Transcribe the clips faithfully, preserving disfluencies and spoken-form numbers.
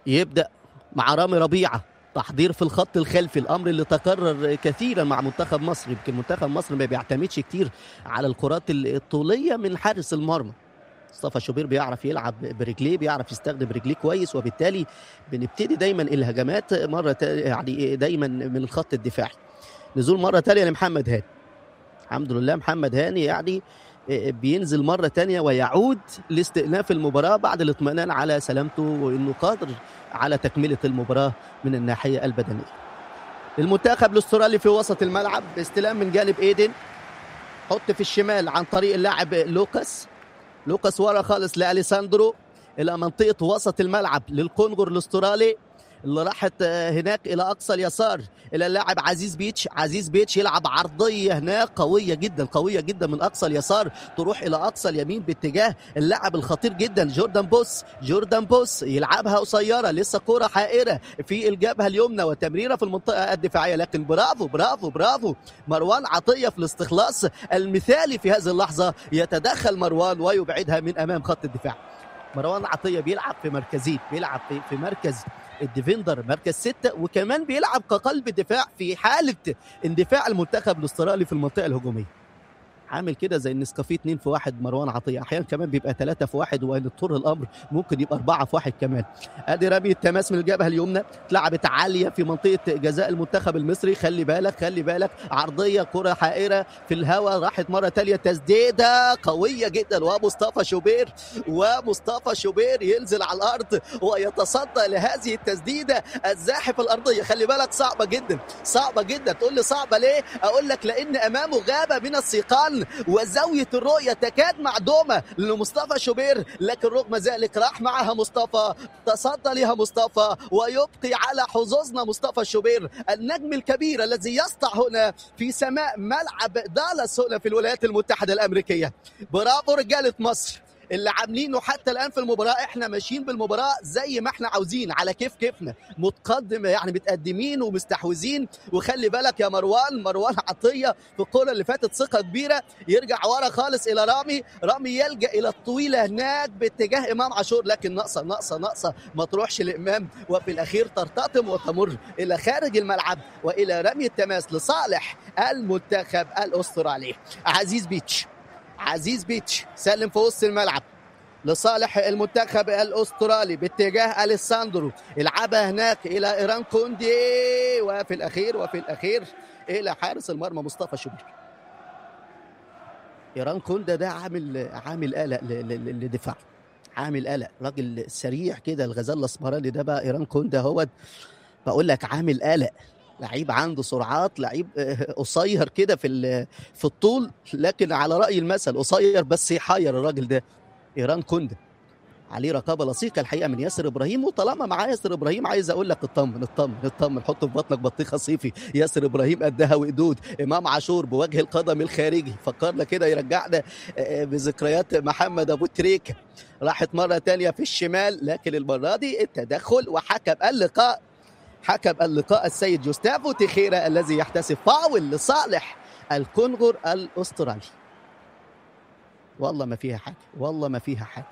يبدأ مع رامي ربيعة، تحضير في الخط الخلفي، الامر اللي تكرر كثيرا مع منتخب مصر. يمكن منتخب مصر ما بيعتمدش كتير على الكرات الطوليه من حارس المرمى. مصطفى شوبير بيعرف يلعب برجليه، بيعرف يستخدم رجليه كويس، وبالتالي بنبتدي دايما الهجمات مره يعني دايما من الخط الدفاعي. نزول مره ثانيه لمحمد هاني. الحمد لله محمد هاني يعني بينزل مرة تانية ويعود لاستئناف المباراة بعد الاطمئنان على سلامته وإنه قادر على تكملة المباراة من الناحية البدنية. المنتخب الاسترالي في وسط الملعب، استلام من جانب ايدن، حط في الشمال عن طريق اللاعب لوكاس. لوكاس ورا خالص لأليساندرو إلى منطقة وسط الملعب للكونغر الاسترالي اللي راحت هناك الى اقصى اليسار الى اللاعب عزيز بيتش. عزيز بيتش يلعب عرضيه هناك قويه جدا قويه جدا من اقصى اليسار تروح الى اقصى اليمين باتجاه اللاعب الخطير جدا جوردان بوس. جوردان بوس يلعبها قصيره، لسه كره حائره في الجبهه اليمنى وتمريره في المنطقه الدفاعيه، لكن برافو برافو برافو مروان عطيه في الاستخلاص المثالي في هذه اللحظه. يتدخل مروان ويبعدها من امام خط الدفاع. مروان عطيه بيلعب في مركزين، بيلعب في, في مركز الديفندر مركز ستة، وكمان بيلعب كقلب دفاع في حالة اندفاع المنتخب الاسترالي في المنطقة الهجومية. عامل كده زي النسكافيه اتنين في واحد مروان عطيه، احيانا كمان بيبقى ثلاثة في واحد، وان اضطر الامر ممكن يبقى أربعة في واحد كمان. ادي رمي التماس من الجبهه اليمنى، اتلعبت عاليه في منطقه جزاء المنتخب المصري. خلي بالك خلي بالك عرضيه كره حائره في الهواء، راحت مره ثانيه تسديده قويه جدا، ومصطفى شوبير ومصطفى شوبير ينزل على الارض ويتصدى لهذه التسديده الزاحف الارضيه. خلي بالك صعبه جدا صعبه جدا. تقول لي صعبه ليه؟ اقول لك لان امامه غابه من السيقان وزاويه الرؤيه تكاد معدومه لمصطفى شوبير، لكن رغم ذلك راح معها مصطفى، تصدى لها مصطفى، ويبقي على حظوظنا مصطفى شوبير النجم الكبير الذي يسطع هنا في سماء ملعب دالاس هنا في الولايات المتحده الامريكيه. برافو رجاله مصر اللي عاملينه حتى الان في المباراه. احنا ماشيين بالمباراه زي ما احنا عاوزين، على كيف كيفنا، متقدم يعني متقدمين ومستحوذين. وخلي بالك يا مروان، مروان عطيه في الكوره اللي فاتت ثقه كبيره، يرجع ورا خالص الى رامي، رامي يلجا الى الطويله هناك باتجاه امام عاشور، لكن ناقصه ناقصه ناقصه ما تروحش لامام، وفي الاخير ترتطم وتمر الى خارج الملعب والى رمي التماس لصالح المنتخب الاسترالي. عزيز بيتش عزيز بيتش سلم في وسط الملعب لصالح المنتخب الاسترالي باتجاه اليساندرو، يلعبها هناك الى ايران كوندي، وفي الاخير وفي الاخير الى حارس المرمى مصطفى شوبير. ايران كوندا ده عامل عامل قلق للدفاع، عامل قلق، راجل سريع كده الغزال الاسمراني ده بقى ايران كوندا هو بقول لك عامل قلق، لعيب عنده سرعات، لعيب قصير كده في في الطول، لكن على رأي المثل قصير بس يحير الراجل ده. ايران كوندا عليه رقابه لصيقه الحقيقه من ياسر ابراهيم، وطالما معاه ياسر ابراهيم عايز اقول لك اطمن اطمن اطمن، حط في بطنك بطيخه صيفي. ياسر ابراهيم قدها وقدود. امام عاشور بوجه القدم الخارجي، فكرنا كده يرجعنا بذكريات محمد ابو تريكه، راحت مره ثانيه في الشمال، لكن المره دي التدخل وحكم اللقاء حكم اللقاء السيد جوستافو تيخيرا الذي يحتسب فاول لصالح الكونغر الاسترالي. والله ما فيها حاجه، والله ما فيها حاجه.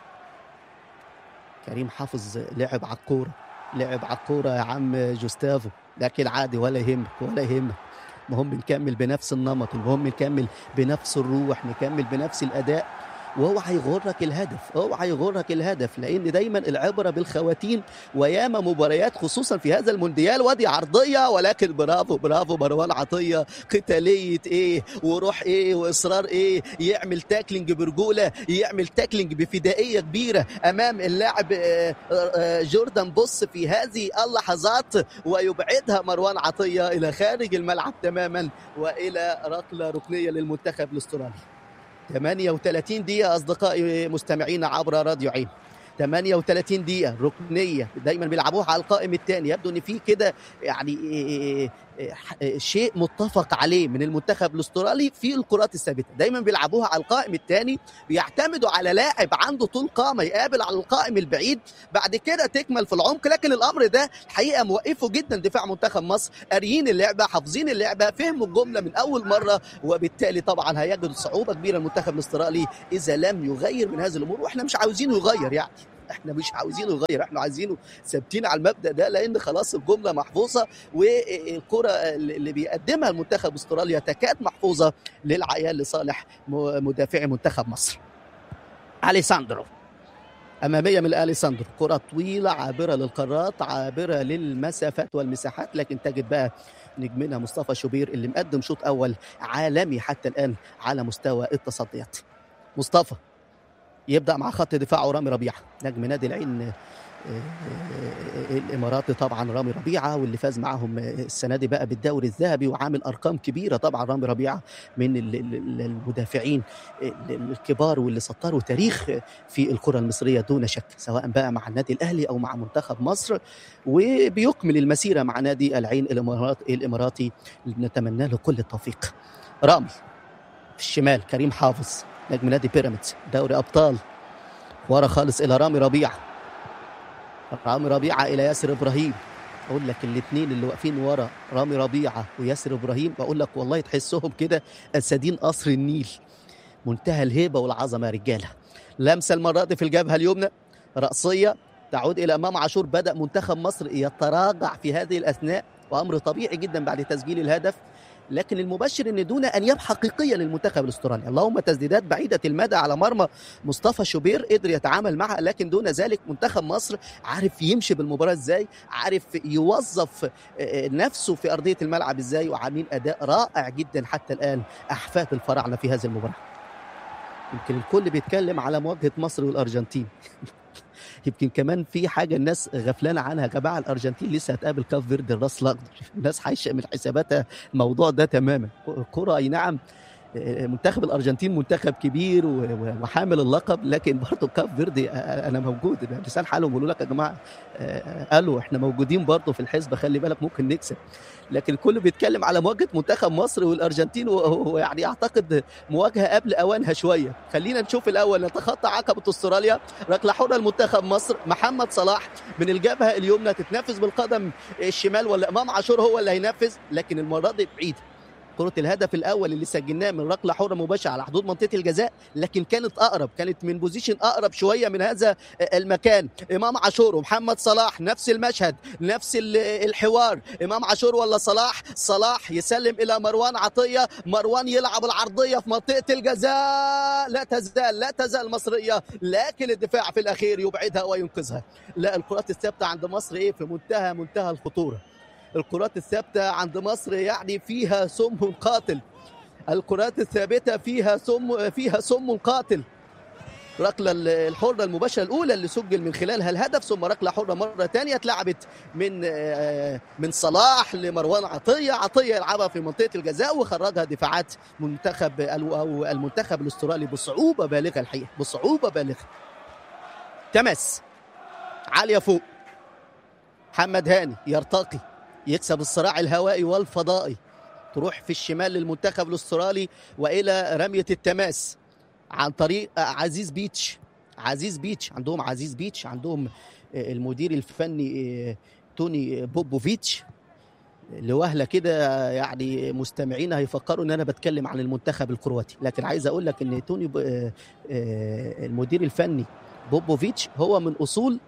كريم حافظ لعب على الكوره، لعب على الكوره يا عم جوستافو، لكن عادي ولا يهمك ولا يهمك. المهم نكمل بنفس النمط، المهم نكمل بنفس الروح، نكمل بنفس الاداء، واوعى يغرك الهدف، اوعى يغرك الهدف، لان دايما العبره بالخواتيم، وياما مباريات خصوصا في هذا المونديال ودي عرضيه، ولكن برافو برافو مروان عطيه، قتاليه ايه وروح ايه واصرار ايه، يعمل تاكلينج برجوله، يعمل تاكلينج بفدائيه كبيره امام اللاعب جوردان بوس في هذه اللحظات، ويبعدها مروان عطيه الى خارج الملعب تماما والى ركله ركنيه للمنتخب الاسترالي. ثمانية وثلاثين دقيقة أصدقائي مستمعين عبر راديو عين، ثمانية وثلاثين دقيقة ركنية دايما بيلعبوها على القائم الثاني. يبدو ان في كده يعني شيء متفق عليه من المنتخب الاسترالي في الكرات الثابته، دايما بيلعبوها على القائم الثاني، بيعتمدوا على لاعب عنده طول قامه يقابل على القائم البعيد، بعد كده تكمل في العمق. لكن الامر ده الحقيقه موقفه جدا دفاع منتخب مصر، قاريين اللعبه، حافظين اللعبه، فهموا الجمله من اول مره، وبالتالي طبعا هيجد صعوبه كبيره المنتخب الاسترالي اذا لم يغير من هذه الامور، واحنا مش عاوزينه يغير يعني. احنا مش عاوزينه يغير، احنا عايزينه ثابتين على المبدا ده، لان خلاص الجمله محفوظه، والكره اللي بيقدمها المنتخب استراليا تكاد محفوظه للعيال لصالح مدافعي منتخب مصر. اليساندرو اماميه من اليساندرو، كره طويله عابره للقارات، عابره للمسافات والمساحات، لكن تجد بقى نجمنا مصطفى شوبير اللي مقدم شوط اول عالمي حتى الان على مستوى التصديات. مصطفى يبدا مع خط دفاعه رامي ربيعه، نجم نادي العين الاماراتي طبعا رامي ربيعه، واللي فاز معهم السنه دي بقى بالدوري الذهبي، وعامل ارقام كبيره طبعا رامي ربيعه من المدافعين الكبار واللي سطروا تاريخ في الكره المصريه دون شك، سواء بقى مع النادي الاهلي او مع منتخب مصر، وبيكمل المسيره مع نادي العين الاماراتي الاماراتي نتمنى له كل التوفيق. رامي في الشمال كريم حافظ نجم نادي بيراميدز دوري ابطال، ورا خالص الى رامي ربيعه، رامي ربيعه الى ياسر ابراهيم. اقول لك الاثنين اللي واقفين ورا رامي ربيعه وياسر ابراهيم، بقول لك والله تحسهم كده اسدين قصر النيل، منتهى الهيبه والعظمه يا رجاله. لمسه المره دي في الجبهه اليمنى راسيه تعود الى امام عاشور. بدا منتخب مصر يتراجع في هذه الاثناء، وامر طبيعي جدا بعد تسجيل الهدف، لكن المبشر ان دون انياب حقيقيه للمنتخب الاسترالي، اللهم تسديدات بعيده المدى على مرمى مصطفى شوبير قدر يتعامل معها، لكن دون ذلك منتخب مصر عارف يمشي بالمباراه ازاي، عارف يوظف نفسه في ارضيه الملعب ازاي، وعاملين اداء رائع جدا حتى الان احفاد الفراعنه في هذه المباراه. يمكن الكل بيتكلم على مواجهه مصر والارجنتين يمكن كمان في حاجه الناس غفلانه عنها يا جماعه، الارجنتين لسه هتقابل كاف فيردي الراس الاخضر، الناس حايشه من حساباتها الموضوع ده تماما. كره اي نعم منتخب الارجنتين منتخب كبير وحامل اللقب، لكن برضه كاف فيردي انا موجود، لسان حالهم بيقولوا لك يا جماعه قالوا احنا موجودين برضه في الحسبه، خلي بالك ممكن نكسب، لكن الكل بيتكلم على مواجهه منتخب مصر والارجنتين، ويعني اعتقد مواجهه قبل اوانها شويه. خلينا نشوف الاول نتخطى عقبه استراليا، ركله حره لمنتخب مصر، محمد صلاح من الجبهه اليمنى تتنفذ بالقدم الشمال، ولا امام عاشور هو اللي هينفذ، لكن المره دي بعيد. كرة الهدف الأول اللي سجلناه من ركلة حرة مباشرة على حدود منطقة الجزاء، لكن كانت أقرب، كانت من بوزيشن أقرب شوية من هذا المكان. إمام عاشور ومحمد صلاح نفس المشهد، نفس الحوار، إمام عاشور ولا صلاح؟ صلاح يسلم إلى مروان عطية، مروان يلعب العرضية في منطقة الجزاء، لا تزال لا تزال مصرية، لكن الدفاع في الأخير يبعدها وينقذها. لا الكرات الثابتة عند مصر إيه في منتهى منتهى الخطورة. الكرات الثابتة عند مصر يعني فيها سم قاتل، الكرات الثابتة فيها سم فيها سم قاتل. ركلة الحرة المباشرة الأولى اللي سجل من خلالها الهدف، ثم ركلة حرة مرة ثانية اتلعبت من من صلاح لمروان عطية، عطية يلعبها في منطقة الجزاء وخرجها دفاعات منتخب أو المنتخب الأسترالي بصعوبة بالغة الحقيقة، بصعوبة بالغة. تمس عالية فوق، محمد هاني يرتقي يكسب الصراع الهوائي والفضائي، تروح في الشمال للمنتخب الاسترالي والى رميه التماس عن طريق عزيز بيتش. عزيز بيتش عندهم عزيز بيتش عندهم المدير الفني توني بوبوفيتش. لوهله كده يعني مستمعين هيفكروا ان انا بتكلم عن المنتخب الكرواتي، لكن عايز اقول لك ان توني المدير الفني بوبوفيتش هو من اصول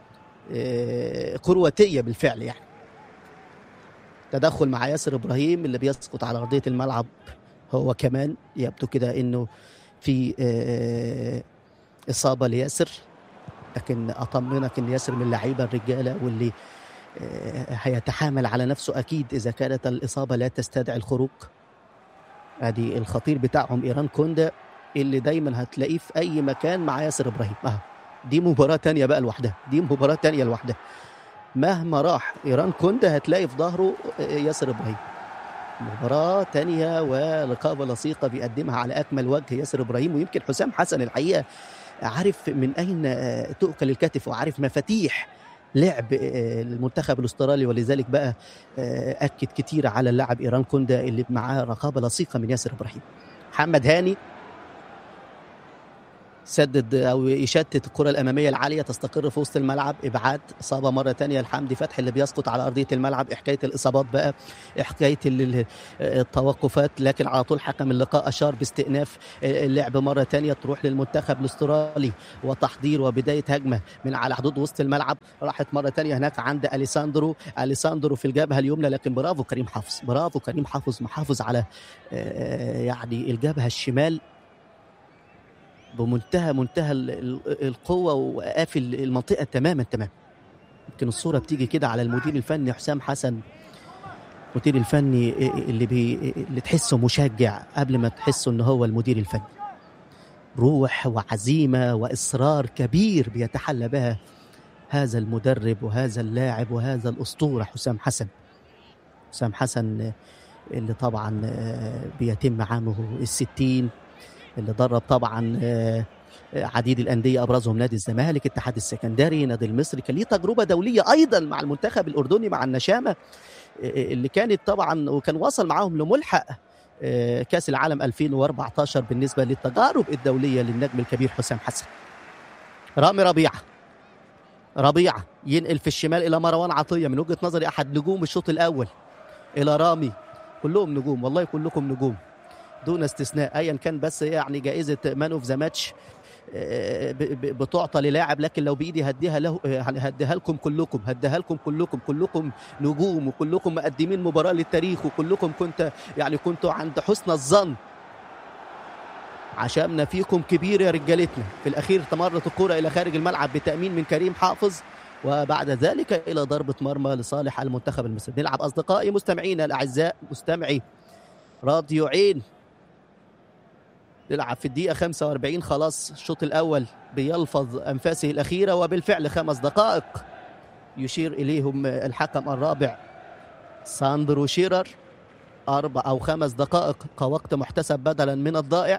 كرواتيه بالفعل. يعني تدخل مع ياسر ابراهيم اللي بيسقط على ارضيه الملعب، هو كمان يبدو كده انه في اصابه لياسر، لكن اطمنك ان ياسر من اللعيبه الرجاله واللي هيتحامل على نفسه اكيد اذا كانت الاصابه لا تستدعي الخروج. ادي الخطير بتاعهم ايران كوندا اللي دايما هتلاقيه في اي مكان مع ياسر ابراهيم. اه دي مباراه تانية بقى لوحدها، دي مباراه تانية لوحدها، مهما راح إيران كوندا هتلاقي في ظهره ياسر إبراهيم. مباراة تانية ولقابة لصيقة بيقدمها على أكمل وجه ياسر إبراهيم، ويمكن حسام حسن الحقيقة عارف من أين تؤكل الكتف وعارف مفاتيح لعب المنتخب الاسترالي، ولذلك بقى أكد كتير على اللاعب إيران كوندا اللي معاه رقابة لصيقة من ياسر إبراهيم. محمد هاني سدد او يشتت الكره الاماميه العاليه تستقر في وسط الملعب، ابعاد اصابه مره ثانيه لحمدي فتحي اللي بيسقط على ارضيه الملعب. إيه حكايه الاصابات بقى؟ إيه حكايه التوقفات؟ لكن على طول حكم اللقاء اشار باستئناف اللعب مره ثانيه تروح للمنتخب الاسترالي، وتحضير وبدايه هجمه من على حدود وسط الملعب. راحت مره ثانيه هناك عند اليساندرو، اليساندرو في الجبهه اليمنى، لكن برافو كريم حافظ، برافو كريم حافظ، محافظ على يعني الجبهه الشمال بمنتهى منتهى القوة وقافل المنطقة تماما تماما. يمكن الصورة بتيجي كده على المدير الفني حسام حسن، المدير الفني اللي بي اللي تحسه مشجع قبل ما تحسه ان هو المدير الفني. روح وعزيمة وإصرار كبير بيتحلى بها هذا المدرب وهذا اللاعب وهذا الأسطورة حسام حسن. حسام حسن اللي طبعا بيتم عامه الستين، اللي درب طبعا عديد الأندية أبرزهم نادي الزمالك، الاتحاد السكندري، نادي المصري. كان ليه تجربة دولية أيضا مع المنتخب الأردني مع النشامة اللي كانت طبعا، وكان وصل معاهم لملحق كأس العالم ألفين وأربعة عشر بالنسبة للتجارب الدولية للنجم الكبير حسام حسن. رامي ربيعة، ربيعة ينقل في الشمال إلى مروان عطية، من وجهة نظري أحد نجوم الشوط الأول، إلى رامي. كلهم نجوم والله، كلكم نجوم دون استثناء ايا كان، بس يعني جائزه مان اوف ذا ماتش بتعطى للاعب، لكن لو بايدي هديها له، هديها لكم كلكم، هديها لكم كلكم، كلكم نجوم وكلكم مقدمين مباراه للتاريخ، وكلكم كنت يعني كنتوا عند حسن الظن. عشمنا فيكم كبير يا رجالتنا. في الاخير تمرت الكره الى خارج الملعب بتامين من كريم حافظ، وبعد ذلك الى ضربه مرمى لصالح المنتخب المصري. نلعب اصدقائي مستمعينا الاعزاء، مستمعي راديو عين، نلعب في الدقيقة خمسة وأربعين، خلاص الشوط الأول بيلفظ أنفاسه الأخيرة، وبالفعل خمس دقائق يشير إليهم الحكم الرابع ساندرو شيرر، أربع أو خمس دقائق كوقت محتسب بدلا من الضائع.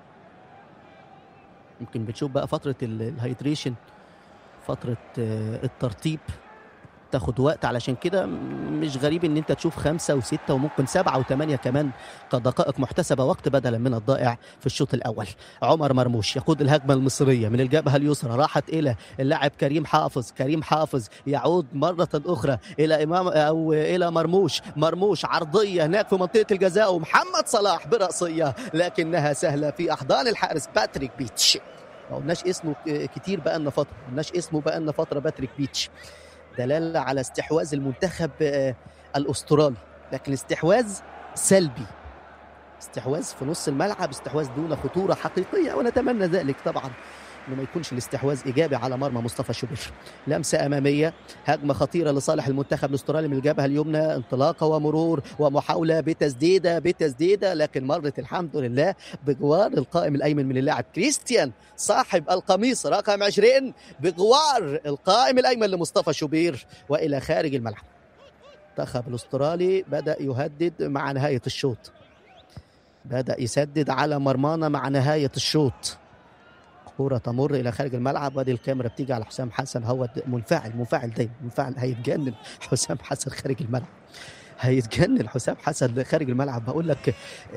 يمكن بتشوف بقى فترة الهايدريشن، فترة الترطيب تاخد وقت، علشان كده مش غريب ان انت تشوف خمسة وستة وممكن سبعة وثمانية كمان كدقائق محتسبة وقت بدلا من الضائع في الشوط الأول. عمر مرموش يقود الهجمة المصرية من الجبهة اليسرى، راحت إلى اللاعب كريم حافظ، كريم حافظ يعود مرة أخرى إلى إمام أو إلى مرموش، مرموش عرضية هناك في منطقة الجزاء، ومحمد صلاح برأسية لكنها سهلة في أحضان الحارس باتريك بيتش. ما قلناش اسمه كتير بقى لنا فترة، ما قلناش اسمه بقى لنا فترة باتريك بيتش، دلالة على استحواذ المنتخب الأسترالي، لكن استحواذ سلبي، استحواذ في نص الملعب، استحواذ دون خطورة حقيقية، ونتمنى ذلك طبعا انه ما يكونش الاستحواذ ايجابي على مرمى مصطفى شوبير. لمسه اماميه، هجمه خطيره لصالح المنتخب الاسترالي من الجبهه اليمنى، انطلاقه ومرور ومحاوله بتسديده بتسديده لكن مرت الحمد لله بجوار القائم الايمن من اللاعب كريستيان صاحب القميص رقم عشرين، بجوار القائم الايمن لمصطفى شوبير والى خارج الملعب. المنتخب الاسترالي بدا يهدد مع نهايه الشوط، بدا يسدد على مرمانا مع نهايه الشوط. كرة تمر الى خارج الملعب، وادي الكاميرا بتيجي على حسام حسن، هو منفعل منفعل دايما منفعل، هيتجنن حسام حسن خارج الملعب، هيتجنن حسام حسن خارج الملعب. بقول لك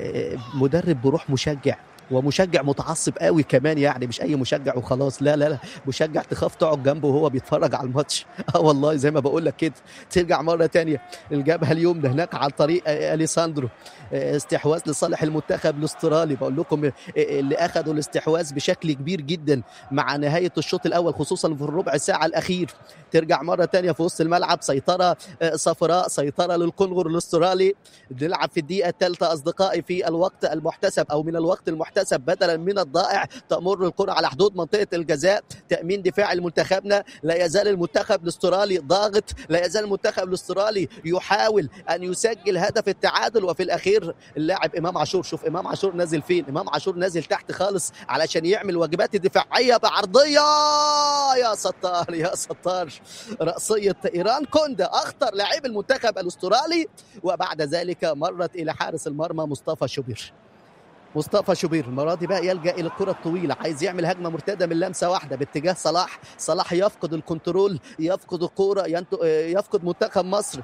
مدرب بروح مشجع، ومشجع متعصب قوي كمان، يعني مش اي مشجع وخلاص، لا لا لا، مشجع تخاف تقعد جنبه وهو بيتفرج على الماتش. اه والله زي ما بقول لك كده. ترجع مره تانية الجبهه اليمنى هناك عن طريق اليساندرو، استحواذ لصالح المنتخب الاسترالي. بقول لكم اللي اخذوا الاستحواذ بشكل كبير جدا مع نهايه الشوط الاول، خصوصا في الربع ساعه الاخير. ترجع مره تانية في وسط الملعب، سيطره صفراء، سيطره للكونغر الاسترالي. نلعب في الدقيقه الثالثه اصدقائي في الوقت المحتسب او من الوقت المحتسب بدلا من الضائع. تمر الكره على حدود منطقه الجزاء، تامين دفاعي لمنتخبنا. لا يزال المنتخب الاسترالي ضاغط، لا يزال المنتخب الاسترالي يحاول ان يسجل هدف التعادل. وفي الاخير اللاعب امام عاشور، شوف امام عاشور نازل فين، امام عاشور نازل تحت خالص علشان يعمل واجبات الدفاعيه بعرضيه. يا ستار يا ستار، رأسيه ايران كوندا اخطر لاعب المنتخب الاسترالي، وبعد ذلك مرت الى حارس المرمى مصطفى شوبير. مصطفى شوبير المره دي بقى يلجا الى الكره الطويله، عايز يعمل هجمه مرتده من لمسه واحده باتجاه صلاح. صلاح يفقد الكنترول، يفقد الكوره، يفقد منتخب مصر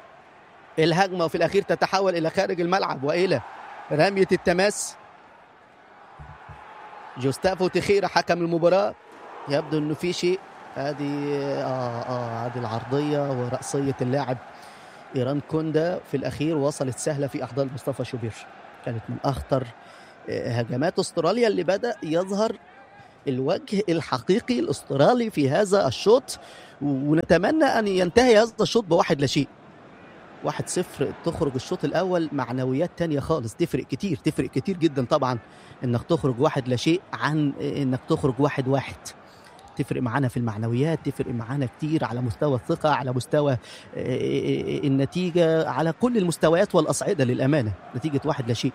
الهجمه، وفي الاخير تتحول الى خارج الملعب والى رميه التماس. جوستافو تخيرا حكم المباراة، يبدو انه في شيء. ادي اه اه ادي العرضية ورأسية اللاعب إيران كوندا في الأخير وصلت سهلة في أحضان مصطفى شوبير. كانت من أخطر هجمات أستراليا اللي بدأ يظهر الوجه الحقيقي الأسترالي في هذا الشوط، ونتمنى أن ينتهي هذا الشوط بواحد لا شيء. واحد صفر تخرج الشوط الأول، معنويات تانية خالص، تفرق كتير تفرق كتير جدا طبعا إنك تخرج واحد لا شيء عن إنك تخرج واحد واحد. تفرق معانا في المعنويات، تفرق معانا كتير على مستوى الثقة، على مستوى النتيجة، على كل المستويات والأصعدة للأمانة. نتيجة واحد لا شيء.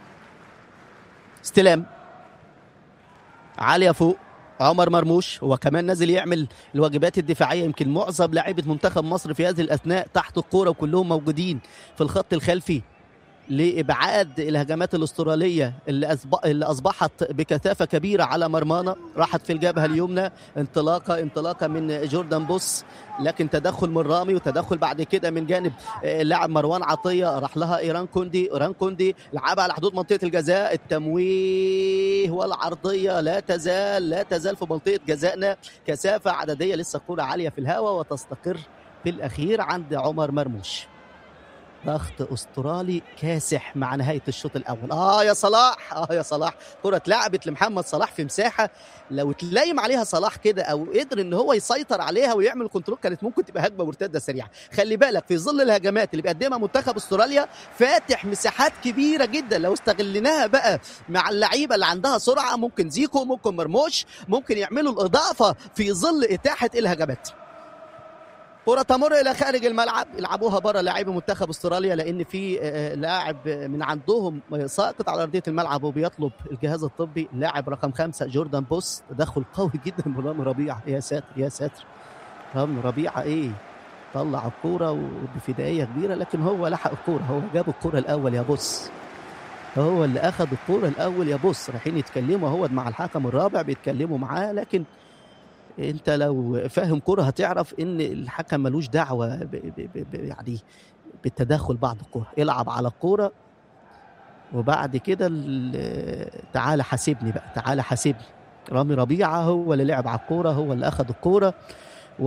استلام عالية فوق، عمر مرموش هو كمان نازل يعمل الواجبات الدفاعية. يمكن معظم لاعيبة منتخب مصر في هذه الأثناء تحت الكورة وكلهم موجودين في الخط الخلفي لإبعاد الهجمات الأسترالية اللي, اللي أصبحت بكثافة كبيرة على مرمانا. راحت في الجبهة اليمنى، انطلاقة انطلاقة من جوردان بوس، لكن تدخل من رامي وتدخل بعد كده من جانب اللاعب مروان عطية. راح لها إيران كوندي، إيران كوندي لعبها على حدود منطقة الجزاء. التمويه والعرضية لا تزال لا تزال في منطقة جزائنا. كثافة عددية، لسه الكرة عالية في الهواء وتستقر في الأخير عند عمر مرموش. ضغط استرالي كاسح مع نهايه الشوط الاول. اه يا صلاح، اه يا صلاح، كره اتلعبت لمحمد صلاح في مساحه لو تلايم عليها صلاح كده او قدر ان هو يسيطر عليها ويعمل كنترول كانت ممكن تبقى هجمه مرتده سريعه. خلي بالك في ظل الهجمات اللي بيقدمها منتخب استراليا فاتح مساحات كبيره جدا، لو استغليناها بقى مع اللعيبه اللي عندها سرعه، ممكن زيكو، ممكن مرموش، ممكن يعملوا الاضافه في ظل اتاحه الهجمات. كرة تمر إلى خارج الملعب، يلعبوها بره لاعبي منتخب استراليا لأن في لاعب من عندهم ساقط على أرضية الملعب وبيطلب الجهاز الطبي. لاعب رقم خمسة جوردان بوس، تدخل قوي جدا من رامي ربيعة. يا ساتر يا ساتر، رامي ربيعة إيه، طلع الكورة وبفدائية كبيرة، لكن هو لحق الكورة، هو جاب الكورة الأول يا بوس، هو اللي أخذ الكورة الأول يا بوس. رايحين يتكلموا هو مع الحكم الرابع بيتكلموا معاه، لكن انت لو فاهم كرة هتعرف ان الحكم ملوش دعوة ب ب ب يعني بالتدخل بعد الكرة. العب على الكرة وبعد كده تعالى حاسبني بقى، تعالى حاسبني. رامي ربيعة هو اللي لعب على الكرة، هو اللي اخذ الكرة. و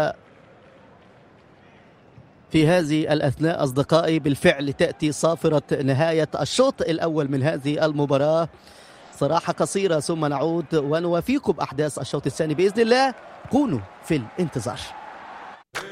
في هذه الأثناء أصدقائي بالفعل تأتي صافرة نهاية الشوط الأول من هذه المباراة. صراحة قصيرة ثم نعود ونوافيكم أحداث الشوط الثاني بإذن الله. كونوا في الانتظار.